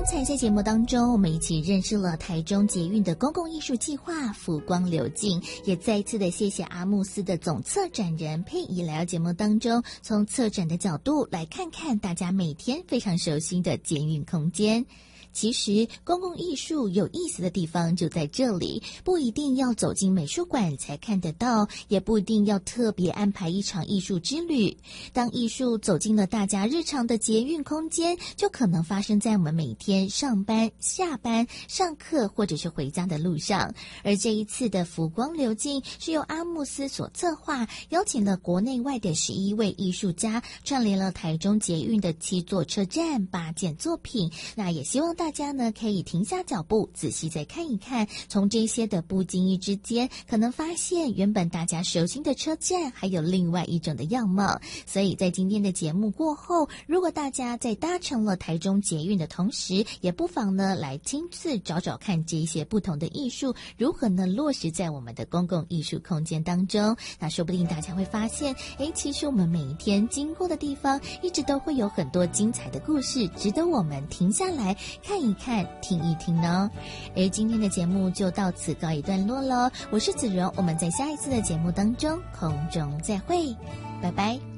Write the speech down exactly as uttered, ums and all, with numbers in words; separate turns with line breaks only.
刚才在节目当中，我们一起认识了台中捷运的公共艺术计划浮光流镜，也再一次的谢谢阿慕斯的总策展人佩仪来到节目当中，从策展的角度来看看大家每天非常熟悉的捷运空间。其实公共艺术有意思的地方就在这里，不一定要走进美术馆才看得到，也不一定要特别安排一场艺术之旅。当艺术走进了大家日常的捷运空间，就可能发生在我们每天上班、下班、上课或者是回家的路上。而这一次的浮光流镜是由阿慕斯所策划，邀请了国内外的十一位艺术家，串联了台中捷运的七座车站、八件作品。那也希望大家呢可以停下脚步，仔细再看一看，从这些的不经意之间，可能发现原本大家熟悉的车站还有另外一种的样貌。所以在今天的节目过后，如果大家在搭乘了台中捷运的同时，也不妨呢来亲自找找看这些不同的艺术如何呢落实在我们的公共艺术空间当中。那说不定大家会发现，诶，其实我们每一天经过的地方一直都会有很多精彩的故事，值得我们停下来看一看、听一听呢。而今天的节目就到此告一段落了，我是子荣，我们在下一次的节目当中空中再会，拜拜。